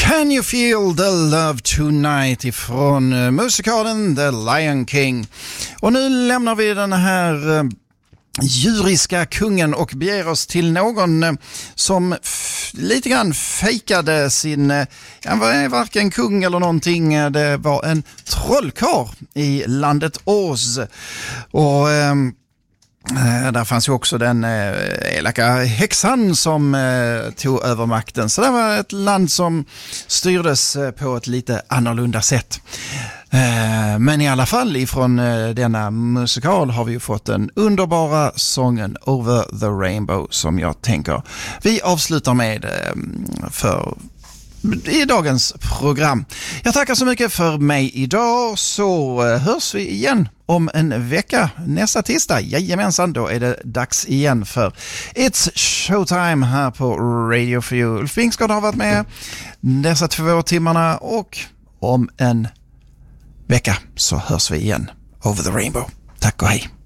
Can you feel the love tonight ifrån musikalen The Lion King. Och nu lämnar vi den här djuriska kungen och beger oss till någon som lite grann fejkade sin, han var varken kung eller någonting, det var en trollkarl i landet Oz. Och där fanns ju också den elaka häxan som tog över makten. Så det var ett land som styrdes på ett lite annorlunda sätt. Men i alla fall ifrån denna musikal har vi ju fått den underbara sången Over the Rainbow som jag tänker vi avslutar med för i dagens program. Jag tackar så mycket för mig idag, så hörs vi igen om en vecka nästa tisdag. Jajamensan, då är det dags igen för It's Showtime här på Radio for You. Ulf Wingsgård har varit med dessa 2 timmarna och om en vecka så hörs vi igen. Over the Rainbow. Tack och hej.